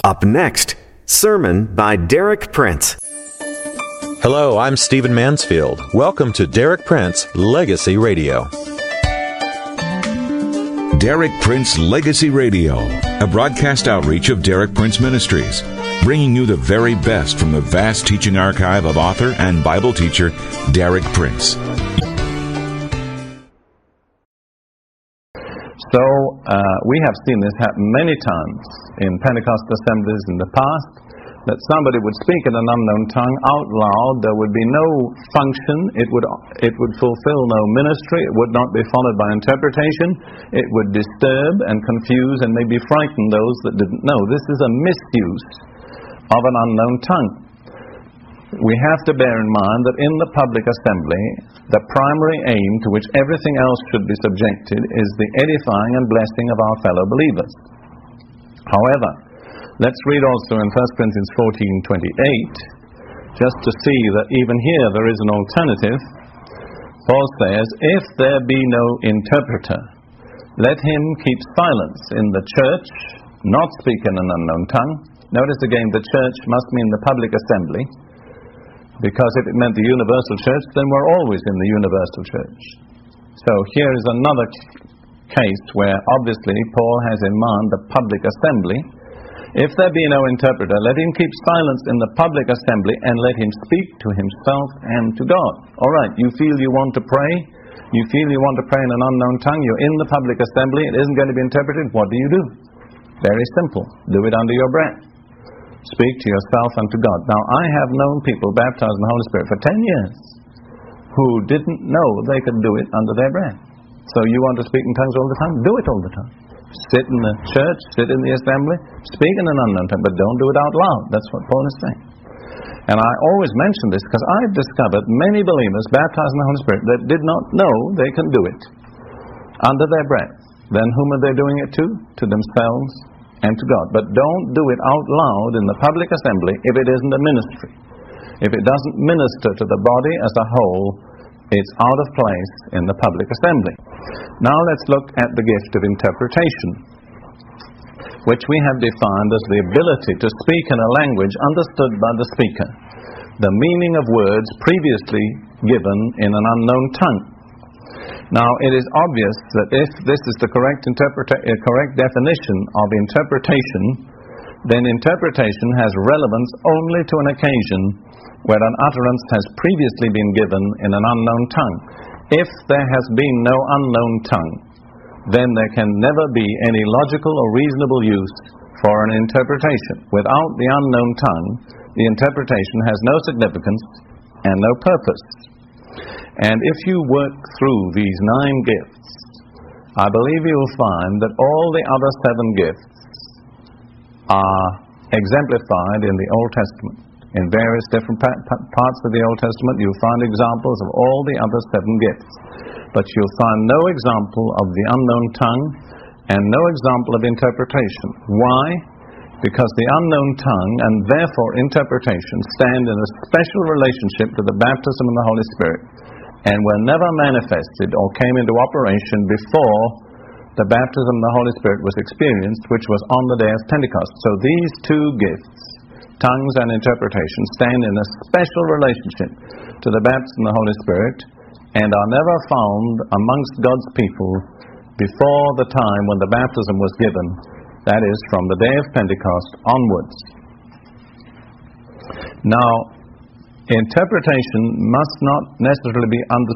Up next, sermon by Derek Prince. Hello, I'm Stephen Mansfield. Welcome to Derek Prince Legacy Radio. Derek Prince Legacy Radio, a broadcast outreach of Derek Prince Ministries, bringing you the very best from the vast teaching archive of author and Bible teacher Derek Prince. So, we have seen this happen many times in Pentecostal assemblies in the past, that somebody would speak in an unknown tongue out loud. There would be no function. It would fulfill no ministry. It would not be followed by interpretation. It would disturb and confuse and maybe frighten those that didn't know. This is a misuse of an unknown tongue. We have to bear in mind that in the public assembly, the primary aim to which everything else should be subjected is the edifying and blessing of our fellow believers. However, let's read also in 1 Corinthians 14:28, just to see that even here there is an alternative. Paul says, "If there be no interpreter, let him keep silence in the church, not speak in an unknown tongue." Notice again, the church must mean the public assembly, because if it meant the universal church, then we're always in the universal church. So here is another case where obviously Paul has in mind the public assembly. "If there be no interpreter, let him keep silence in the public assembly and let him speak to himself and to God." All right, you feel you want to pray, you feel you want to pray in an unknown tongue, you're in the public assembly, it isn't going to be interpreted, what do? Very simple. Do it under your breath. Speak to yourself and to God. Now, I have known people baptized in the Holy Spirit for 10 years who didn't know they could do it under their breath. So you want to speak in tongues all the time? Do it all the time. Sit in the church, sit in the assembly, speak in an unknown tongue, but don't do it out loud. That's what Paul is saying. And I always mention this because I've discovered many believers baptized in the Holy Spirit that did not know they can do it under their breath. Then whom are they doing it to? To themselves and to God. But don't do it out loud in the public assembly if it isn't a ministry. If it doesn't minister to the body as a whole, it's out of place in the public assembly. Now let's look at the gift of interpretation, which we have defined as the ability to speak in a language understood by the speaker, the meaning of words previously given in an unknown tongue. Now, it is obvious that if this is the correct definition of interpretation, then interpretation has relevance only to an occasion where an utterance has previously been given in an unknown tongue. If there has been no unknown tongue, then there can never be any logical or reasonable use for an interpretation. Without the unknown tongue, the interpretation has no significance and no purpose. And if you work through these 9 gifts, I believe you'll find that all the other 7 gifts are exemplified in the Old Testament. In various different parts of the Old Testament, you'll find examples of all the other 7 gifts. But you'll find no example of the unknown tongue and no example of interpretation. Why? Because the unknown tongue and therefore interpretation stand in a special relationship to the baptism in the Holy Spirit and were never manifested or came into operation before the baptism of the Holy Spirit was experienced, which was on the day of Pentecost. So these 2 gifts, tongues and interpretation, stand in a special relationship to the baptism of the Holy Spirit and are never found amongst God's people before the time when the baptism was given, that is, from the day of Pentecost onwards. Now, interpretation must not necessarily be understood